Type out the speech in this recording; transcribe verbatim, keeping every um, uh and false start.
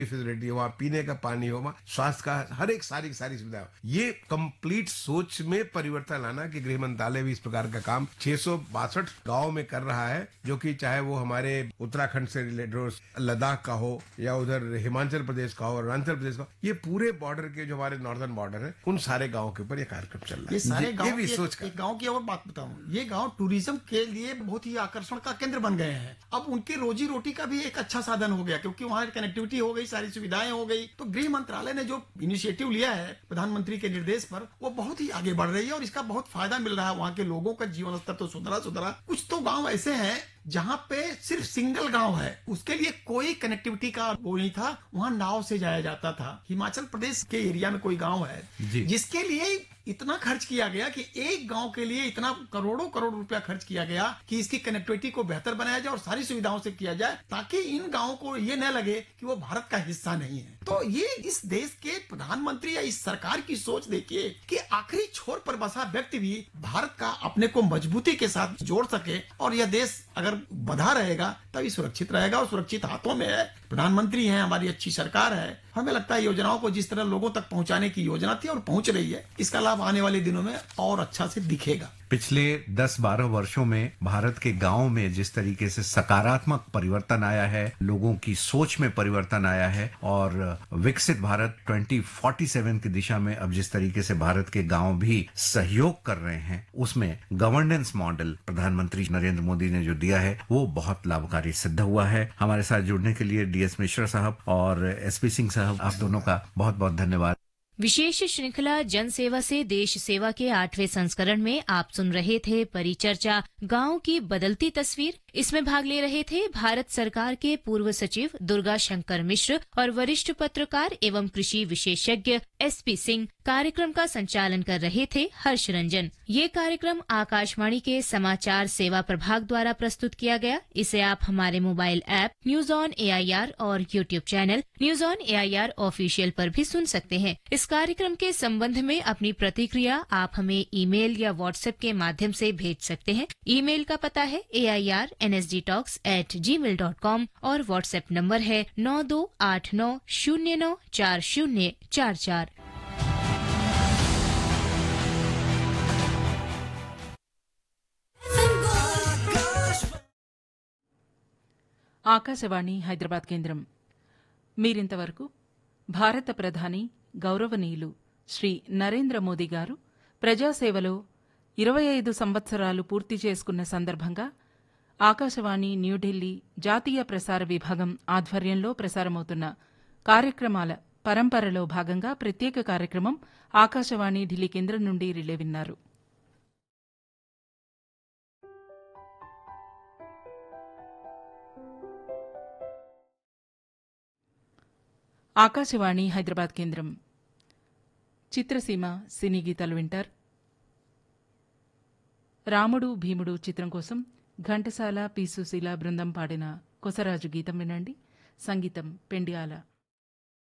Facility हो, वहाँ पीने का पानी हो, वहाँ स्वास्थ्य का हर एक सारी सारी सुविधा हो। ये कंप्लीट सोच में परिवर्तन लाना कि गृह मंत्रालय भी इस प्रकार का काम छह सौ बासठ गाँव में कर रहा है, जो कि चाहे वो हमारे उत्तराखंड से रिलेटेड हो, लद्दाख का हो, या उधर हिमाचल प्रदेश का हो, अरुणाचल प्रदेश का हो, ये पूरे बॉर्डर के जो हमारे नॉर्दर्न बॉर्डर है उन सारे गाँव के ऊपर ये कार्यक्रम चल रहा ये है। सारे ये गांव भी एक, सोच का एक गांव की और बात बताऊं, ये गांव टूरिज्म के लिए बहुत ही आकर्षण का केंद्र बन गए हैं। अब उनकी रोजी रोटी का भी एक अच्छा साधन हो गया, क्योंकि वहाँ कनेक्टिविटी हो गई, सारी सुविधाएं हो गई। तो गृह मंत्रालय ने जो इनिशिएटिव लिया है प्रधानमंत्री के निर्देश पर, वो बहुत ही आगे बढ़ रही है और इसका बहुत फायदा मिल रहा है। वहाँ के लोगों का जीवन स्तर तो सुधरा सुधरा। कुछ तो गाँव ऐसे हैं जहाँ पे सिर्फ सिंगल गांव है, उसके लिए कोई कनेक्टिविटी का वो नहीं था, वहाँ नाव से जाया जाता था। हिमाचल प्रदेश के एरिया में कोई गांव है जी। जिसके लिए इतना खर्च किया गया कि एक गांव के लिए इतना करोड़ों करोड़ रुपया खर्च किया गया कि इसकी कनेक्टिविटी को बेहतर बनाया जाए और सारी सुविधाओं से किया जाए, ताकि इन गांवों को ये न लगे कि वो भारत का हिस्सा नहीं है। तो ये इस देश के प्रधानमंत्री या इस सरकार की सोच देखिए कि आखिरी छोर पर बसा व्यक्ति भी भारत का अपने को मजबूती के साथ जोड़ सके, और यह देश अगर बधा रहेगा तभी सुरक्षित रहेगा, और सुरक्षित हाथों में है। प्रधानमंत्री हैं, हमारी अच्छी सरकार है। हमें लगता है योजनाओं को जिस तरह लोगों तक पहुंचाने की योजना थी और पहुंच रही है, इसका लाभ आने वाले दिनों में और अच्छा से दिखेगा। पिछले दस बारह वर्षों में भारत के गांव में जिस तरीके से सकारात्मक परिवर्तन आया है, लोगों की सोच में परिवर्तन आया है, और विकसित भारत दो हज़ार सैंतालीस की दिशा में अब जिस तरीके से भारत के गांव भी सहयोग कर रहे हैं, उसमें गवर्नेंस मॉडल प्रधानमंत्री नरेंद्र मोदी ने जो दिया है वो बहुत लाभकारी सिद्ध हुआ है। हमारे साथ जुड़ने के लिए डी एस मिश्रा साहब और एस पी सिंह साहब, आप दोनों का बहुत बहुत धन्यवाद। विशेष श्रृंखला जन सेवा से देश सेवा के आठवें संस्करण में आप सुन रहे थे परिचर्चा गांव की बदलती तस्वीर। इसमें भाग ले रहे थे भारत सरकार के पूर्व सचिव दुर्गा शंकर मिश्र और वरिष्ठ पत्रकार एवं कृषि विशेषज्ञ एस पी सिंह। कार्यक्रम का संचालन कर रहे थे हर्ष रंजन। ये कार्यक्रम आकाशवाणी के समाचार सेवा प्रभाग द्वारा प्रस्तुत किया गया। इसे आप हमारे mobile app news on A I R और YouTube channel news on A I R official पर भी सुन सकते हैं। इस कार्यक्रम के संबंध में अपनी प्रतिक्रिया आप हमें ईमेल या व्हाट्सएप के माध्यम से भेज सकते हैं। ईमेल का पता है ए I R N S D talks eight ji mail dot com और व्हाट्सएप नंबर है नौ दो आठ नौ शून्य नौ चार शून्य चार चार। ఆకాశవాణి హైదరాబాద్ కేంద్రం. మీరింతవరకు భారత ప్రధాని గౌరవనీయులు శ్రీ నరేంద్ర మోదీ గారు ప్రజాసేవలో ఇరవై ఐదు సంవత్సరాలు పూర్తి చేసుకున్న సందర్భంగా ఆకాశవాణి న్యూఢిల్లీ జాతీయ ప్రసార విభాగం ఆధ్వర్యంలో ప్రసారమవుతున్న కార్యక్రమాల పరంపరలో భాగంగా ప్రత్యేక కార్యక్రమం ఆకాశవాణి ఢిల్లీ కేంద్రం నుండి రిలే విన్నారు. ఆకాశవాణి హైదరాబాద్ కేంద్రం. చిత్రసీమ సినీ గీతాలు వింటారు. రాముడు భీముడు చిత్రం కోసం ఘంటసాల పి సుశీల బృందం పాడిన కొసరాజు గీతం వినండి. సంగీతం పెండియాల.